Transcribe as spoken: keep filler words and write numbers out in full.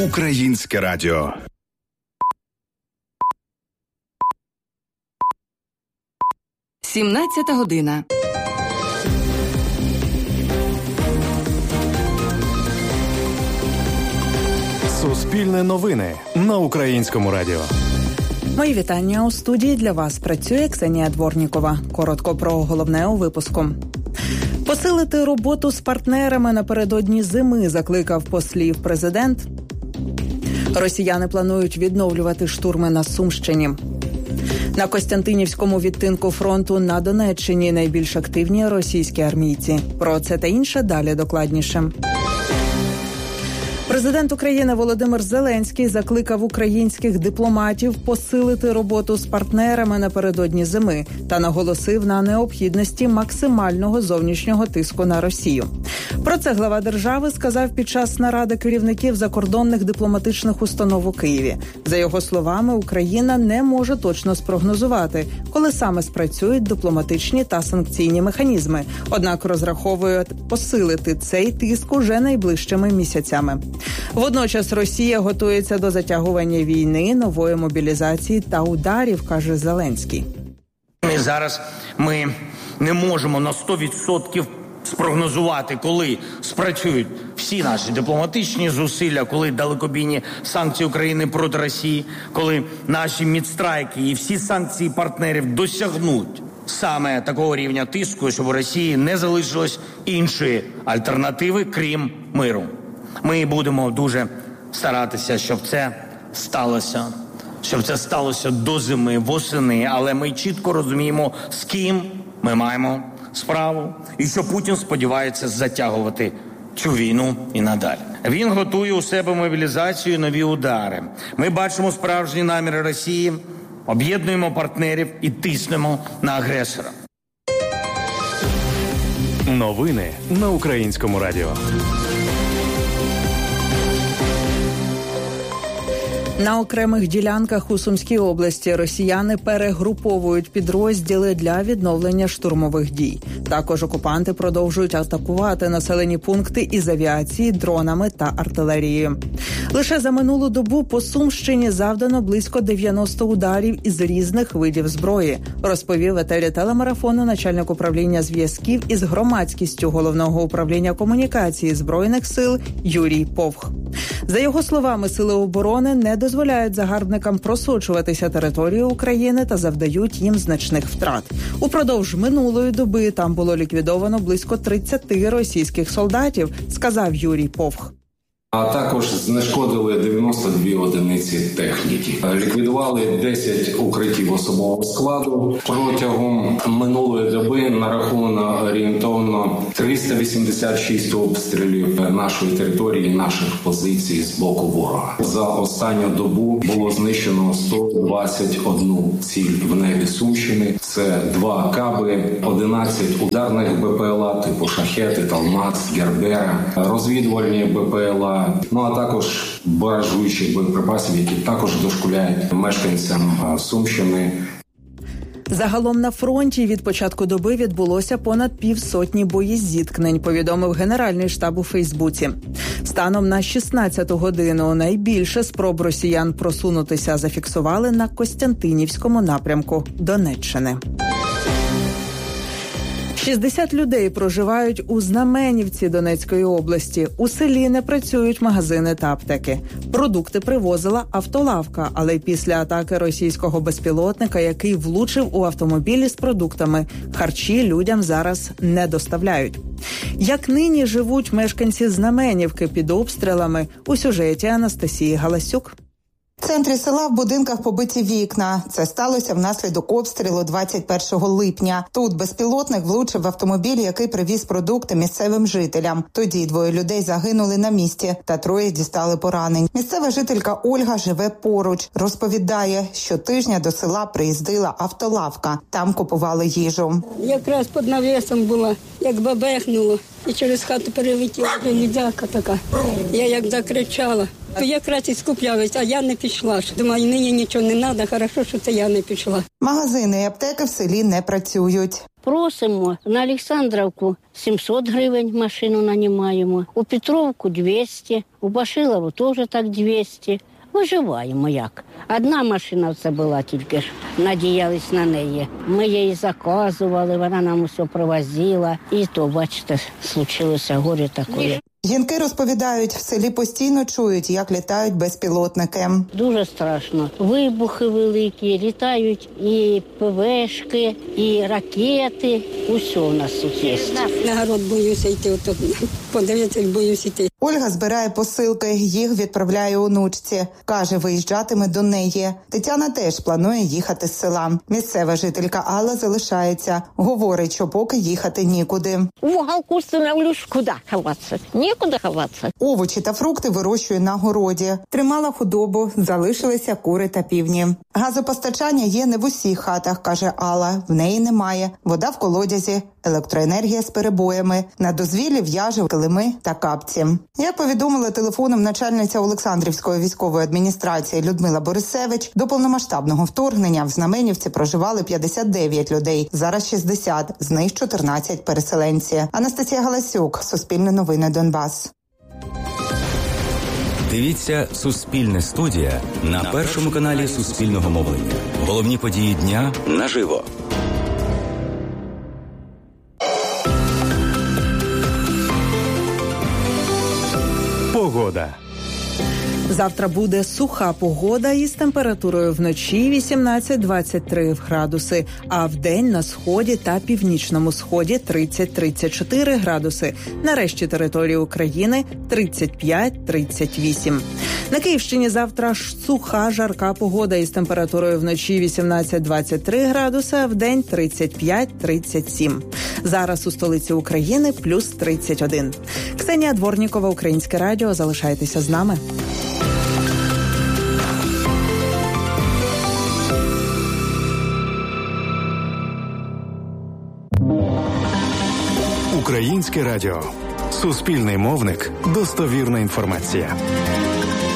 Українське радіо. сімнадцята година. Суспільне новини на Українському радіо. Мої вітання. У студії для вас працює Ксенія Дворнікова. Коротко про головне у випуску. Посилити роботу з партнерами напередодні зими, закликав послів президент. Росіяни планують відновлювати штурми на Сумщині. На Костянтинівському відтинку фронту на Донеччині найбільш активні російські армійці. Про це та інше далі докладніше. Президент України Володимир Зеленський закликав українських дипломатів посилити роботу з партнерами напередодні зими та наголосив на необхідності максимального зовнішнього тиску на Росію. Про це глава держави сказав під час наради керівників закордонних дипломатичних установ у Києві. За його словами, Україна не може точно спрогнозувати, коли саме спрацюють дипломатичні та санкційні механізми, однак розраховує посилити цей тиск уже найближчими місяцями. Водночас Росія готується до затягування війни, нової мобілізації та ударів, каже Зеленський. І зараз ми не можемо на сто відсотків спрогнозувати, коли спрацюють всі наші дипломатичні зусилля, коли далекобійні санкції України проти Росії, коли наші мідстрайки і всі санкції партнерів досягнуть саме такого рівня тиску, щоб у Росії не залишилось іншої альтернативи, крім миру. Ми будемо дуже старатися, щоб це сталося, щоб це сталося до зими, восени, але ми чітко розуміємо, з ким ми маємо справу і що Путін сподівається затягувати цю війну і надалі. Він готує у себе мобілізацію, нові удари. Ми бачимо справжні наміри Росії, об'єднуємо партнерів і тиснемо на агресора. Новини на Українському радіо. На окремих ділянках у Сумській області росіяни перегруповують підрозділи для відновлення штурмових дій. Також окупанти продовжують атакувати населені пункти із авіації, дронами та артилерією. Лише за минулу добу по Сумщині завдано близько дев'яносто ударів із різних видів зброї, розповів в етері телемарафону начальник управління зв'язків із громадськістю Головного управління комунікації Збройних сил Юрій Повх. За його словами, сили оборони не дозволяють загарбникам просочуватися територією України та завдають їм значних втрат. Упродовж минулої доби там було ліквідовано близько тридцяти російських солдатів, сказав Юрій Повх. А також знешкодили дев'яносто дві одиниці техніки. Ліквідували десять укриттів особового складу. Протягом минулої доби нараховано орієнтовно триста вісімдесят шість обстрілів нашої території, наших позицій з боку ворога. За останню добу було знищено сто двадцять одну ціль в небі Сумщини. Це два каби, одинадцять ударних БПЛА типу «Шахети», «Талмац», «Гербера», розвідувальні БПЛА, ну а також баражуючих боєприпасів, які також дошкуляють мешканцям Сумщини. Загалом на фронті від початку доби відбулося понад півсотні боєзіткнень, повідомив Генеральний штаб у Фейсбуці. Станом на шістнадцяту годину найбільше спроб росіян просунутися зафіксували на Костянтинівському напрямку Донеччини. шістдесят людей проживають у Знаменівці Донецької області. У селі не працюють магазини та аптеки. Продукти привозила автолавка, але після атаки російського безпілотника, який влучив у автомобілі з продуктами, харчі людям зараз не доставляють. Як нині живуть мешканці Знаменівки під обстрілами, у сюжеті Анастасії Галасюк. В центрі села в будинках побиті вікна. Це сталося внаслідок обстрілу двадцять першого липня. Тут безпілотник влучив в автомобіль, який привіз продукти місцевим жителям. Тоді двоє людей загинули на місці, та троє дістали поранень. Місцева жителька Ольга живе поруч. Розповідає, що тижня до села приїздила автолавка. Там купували їжу. Якраз під навісом була, як бабехнуло. І через хату перелетіла железяка така. Я як закричала. Якраз і скуплялась, а я не пішла. Думаю, мені нічого не треба, хорошо, що це я не пішла. Магазини і аптеки в селі не працюють. Просимо на Олександрівку сімсот гривень машину нанімаємо, у Петровку двісті, у Башилову теж так двісті. Виживаємо як. Одна машина це була тільки ж, надіялись на неї. Ми її заказували, вона нам усе привозила. І то, бачите, случилося горе таке. Жінки розповідають, в селі постійно чують, як літають безпілотники. Дуже страшно. Вибухи великі, літають і ПВшки, і ракети. Усе у нас тут є. На город боюся йти, ото подивитися, боюся йти. Ольга збирає посилки, їх відправляє онучці. Каже, виїжджатиме до неї. Тетяна теж планує їхати з села. Місцева жителька Алла залишається. Говорить, що поки їхати нікуди. В уголку становлюсь, куди ховатися? Нікуди ховатися. Овочі та фрукти вирощує на городі. Тримала худобу, залишилися кури та півні. Газопостачання є не в усіх хатах, каже Алла. В неї немає. Вода в колодязі, електроенергія з перебоями. На дозвіллі в'яже килими та капці. Як повідомила телефоном начальниця Олександрівської військової адміністрації Людмила Борисевич, до повномасштабного вторгнення в Знаменівці проживали п'ятдесят дев'ять людей, зараз шістдесят, з них чотирнадцять переселенці. Анастасія Галасюк, Суспільне новини, Донбас. Дивіться «Суспільне студія» на першому каналі Суспільного мовлення. Головні події дня наживо. Погода. Завтра буде суха погода із температурою вночі вісімнадцять - двадцять три градуси, а вдень на сході та північному сході тридцять - тридцять чотири градуси. На решті території України тридцять п'ять - тридцять вісім. На Київщині завтра ж суха жарка погода із температурою вночі вісімнадцять - двадцять три градуси, а вдень тридцять п'ять - тридцять сім. Зараз у столиці України плюс тридцять один. Ксенія Дворнікова, Українське радіо. Залишайтеся з нами. Українське радіо. Суспільний мовник. Достовірна інформація.